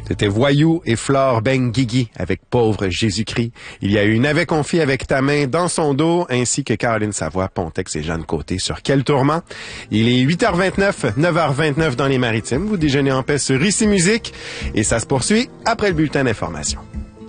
C'était Voyou et Flore Benguigui avec Pauvre Jésus-Christ. Il y a eu N'avait confié avec ta main dans son dos, ainsi que Caroline Savoie, Pontex et Jeanne Côté sur Quel tourment. Il est 8h29, 9h29 dans les Maritimes. Vous déjeunez en paix sur Ici Musique et ça se poursuit après le bulletin d'information.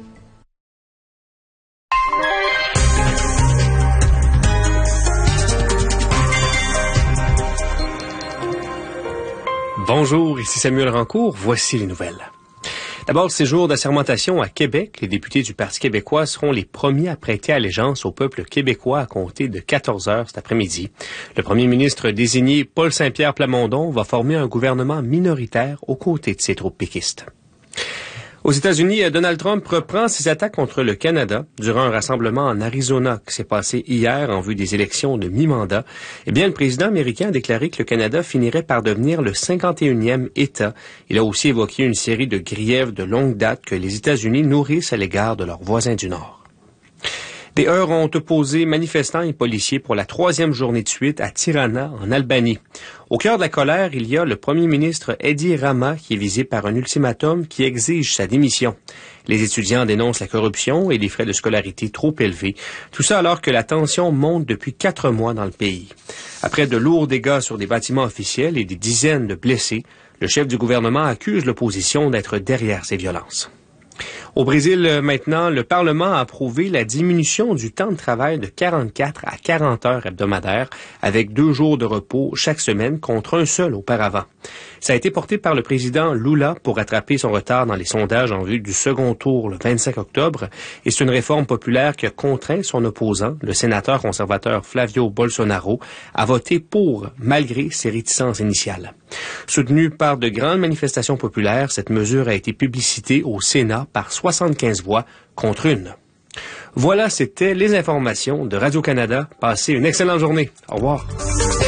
Bonjour, ici Samuel Rancourt, voici les nouvelles. D'abord, ces jours d'assermentation à Québec, les députés du Parti québécois seront les premiers à prêter allégeance au peuple québécois à compter de 14 heures cet après-midi. Le premier ministre désigné, Paul Saint-Pierre Plamondon, va former un gouvernement minoritaire aux côtés de ses troupes péquistes. Aux États-Unis, Donald Trump reprend ses attaques contre le Canada durant un rassemblement en Arizona qui s'est passé hier en vue des élections de mi-mandat. Eh bien, le président américain a déclaré que le Canada finirait par devenir le 51e État. Il a aussi évoqué une série de griefs de longue date que les États-Unis nourrissent à l'égard de leurs voisins du Nord. Des heurts ont opposé manifestants et policiers pour la 3e journée de suite à Tirana, en Albanie. Au cœur de la colère, il y a le premier ministre Edi Rama qui est visé par un ultimatum qui exige sa démission. Les étudiants dénoncent la corruption et les frais de scolarité trop élevés. Tout ça alors que la tension monte depuis 4 mois dans le pays. Après de lourds dégâts sur des bâtiments officiels et des dizaines de blessés, le chef du gouvernement accuse l'opposition d'être derrière ces violences. Au Brésil, maintenant, le Parlement a approuvé la diminution du temps de travail de 44 à 40 heures hebdomadaires, avec 2 jours de repos chaque semaine contre un seul auparavant. Ça a été porté par le président Lula pour rattraper son retard dans les sondages en vue du second tour le 25 octobre, et c'est une réforme populaire qui a contraint son opposant, le sénateur conservateur Flavio Bolsonaro, à voter pour, malgré ses réticences initiales. Soutenue par de grandes manifestations populaires, cette mesure a été publicitée au Sénat par 75 voix contre 1. Voilà, c'était les informations de Radio-Canada. Passez une excellente journée. Au revoir.